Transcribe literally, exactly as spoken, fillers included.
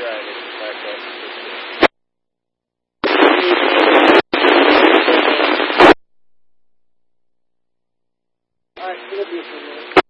Right, it's back up. Alright, it'll be a few minutes.